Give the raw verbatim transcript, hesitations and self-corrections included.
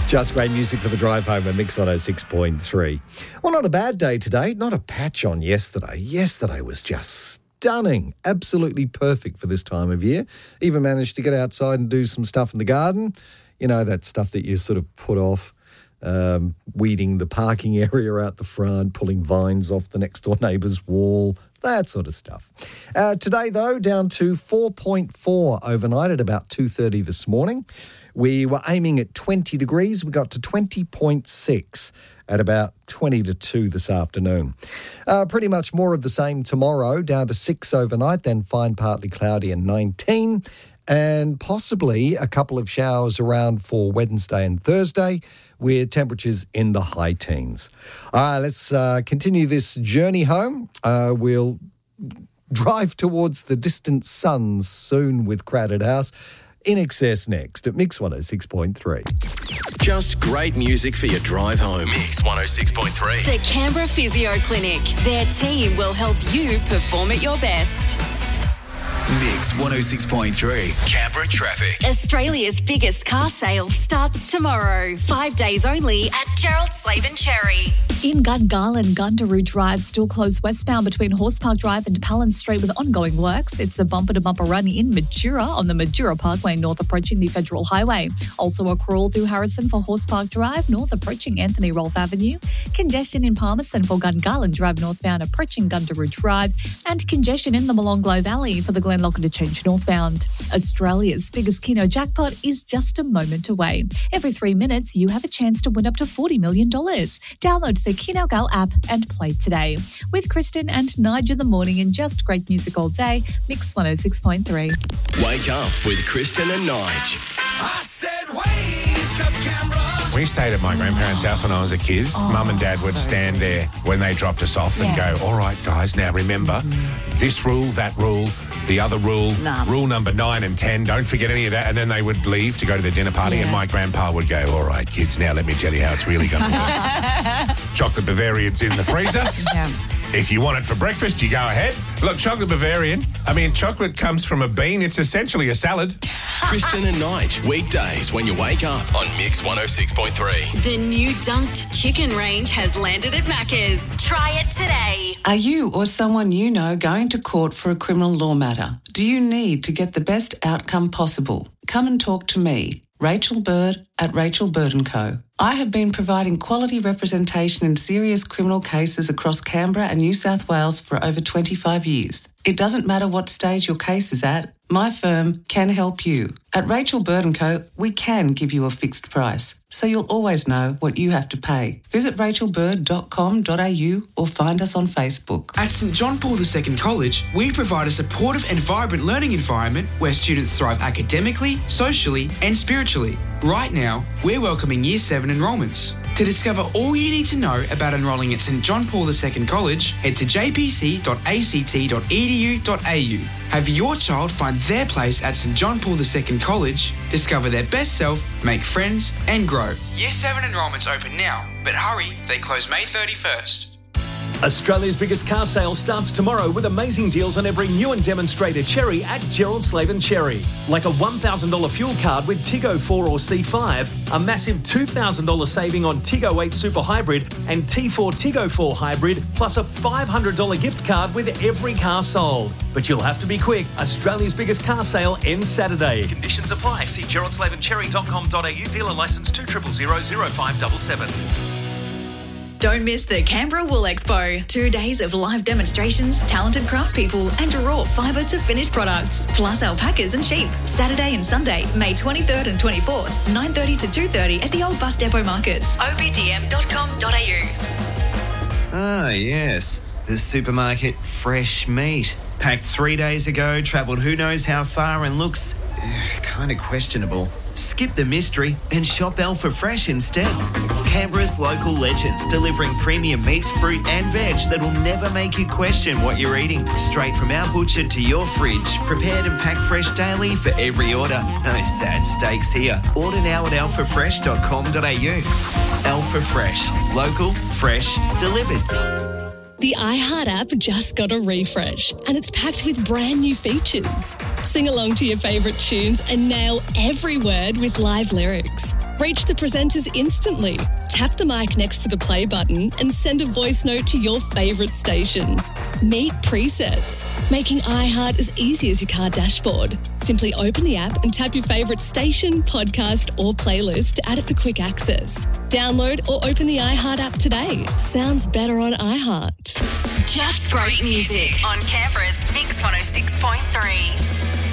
Just great music for the drive home at Mix one oh six point three. Well, not a bad day today. Not a patch on yesterday. Yesterday was just stunning. Absolutely perfect for this time of year. Even managed to get outside and do some stuff in the garden. You know, that stuff that you sort of put off. Um, weeding the parking area out the front, pulling vines off the next door neighbour's wall, that sort of stuff. Uh, today, though, down to four point four overnight at about two thirty this morning. We were aiming at twenty degrees. We got to twenty point six at about twenty to two this afternoon. Uh, pretty much more of the same tomorrow, down to six overnight, then fine partly cloudy and nineteen. And possibly a couple of showers around for Wednesday and Thursday with temperatures in the high teens. All right, let's uh, continue this journey home. Uh, we'll drive towards the distant suns soon with Crowded House. In Excess next at Mix one oh six point three. Just great music for your drive home. Mix one oh six point three. The Canberra Physio Clinic. Their team will help you perform at your best. Mix one oh six point three. Canberra traffic. Australia's biggest car sale starts tomorrow. Five days only at Gerald Slaven Cherry. In Gungahlin, Gundaroo Drive still closed westbound between Horse Park Drive and Palin Street with ongoing works. It's a bumper-to-bumper run in Majura on the Majura Parkway north approaching the Federal Highway. Also a crawl through Harrison for Horse Park Drive north approaching Anthony Rolfe Avenue. Congestion in Palmerston for Gungahlin Drive northbound approaching Gundaroo Drive. And congestion in the Molonglo Valley for the Glenlock Interchange northbound. Australia's biggest Keno jackpot is just a moment away. Every three minutes, you have a chance to win up to forty million dollars. Download the Keno Gal app and play today. With Kristen and Nige in the morning and just great music all day, Mix one oh six point three. Wake up with Kristen and Nige. I said wake up, Canberra. We stayed at my grandparents' house when I was a kid. Oh, Mum and Dad would so stand there when they dropped us off and Yeah. go, all right, guys, now remember this rule, that rule, the other rule, Nah. rule number nine and ten, don't forget any of that. And then they would leave to go to the dinner party Yeah. and my grandpa would go, all right, kids, now let me tell you how it's really going to work. Chocolate Bavarian's in the freezer. Yeah. If you want it for breakfast, you go ahead. Look, chocolate Bavarian, I mean, chocolate comes from a bean. It's essentially a salad. Kristen and Nige. Weekdays when you wake up on Mix one oh six point three. The new dunked chicken range has landed at Macca's. Try it today. Are you or someone you know going to court for a criminal law matter? Do you need to get the best outcome possible? Come and talk to me, Rachel Bird at Rachel Bird and Co. I have been providing quality representation in serious criminal cases across Canberra and New South Wales for over twenty-five years. It doesn't matter what stage your case is at, my firm can help you. At Rachel Bird and Co, we can give you a fixed price, so you'll always know what you have to pay. Visit rachel bird dot com dot a u or find us on Facebook. At St John Paul the Second College, we provide a supportive and vibrant learning environment where students thrive academically, socially and spiritually. Right now, we're welcoming Year seven enrolments. To discover all you need to know about enrolling at St John Paul the Second College, head to j p c dot a c t dot e d u dot a u. Have your child find their place at St John Paul the Second College, discover their best self, make friends and grow. Year seven enrolments open now, but hurry, they close May thirty-first. Australia's biggest car sale starts tomorrow with amazing deals on every new and demonstrator Cherry at Gerald Slaven Cherry. Like a one thousand dollars fuel card with Tiggo four or C five, a massive two thousand dollars saving on Tiggo eight Super Hybrid and T four Tiggo four Hybrid, plus a five hundred dollars gift card with every car sold. But you'll have to be quick. Australia's biggest car sale ends Saturday. Conditions apply. See gerald slaven cherry dot com dot a u. Dealer licence two zero zero zero zero five seven seven. Don't miss the Canberra Wool Expo. Two days of live demonstrations, talented craftspeople and raw fibre to finished products. Plus alpacas and sheep. Saturday and Sunday, May twenty-third and twenty-fourth, nine thirty to two thirty at the Old Bus Depot Markets. o b d m dot com dot a u. Ah, yes. The supermarket fresh meat. Packed three days ago, travelled who knows how far and looks uh, kind of questionable. Skip the mystery and shop Alpha Fresh instead. Canberra's local legends, delivering premium meats, fruit and veg that will never make you question what you're eating. Straight from our butcher to your fridge, prepared and packed fresh daily for every order. No sad steaks here. Order now at alpha fresh dot com dot a u. Alpha Fresh. Local, fresh, delivered. The iHeart app just got a refresh and it's packed with brand new features. Sing along to your favourite tunes and nail every word with live lyrics. Reach the presenters instantly. Tap the mic next to the play button and send a voice note to your favourite station. Meet Presets, making iHeart as easy as your car dashboard. Simply open the app and tap your favourite station, podcast or playlist to add it for quick access. Download or open the iHeart app today. Sounds better on iHeart. Just great music on Canberra's Mix one oh six point three.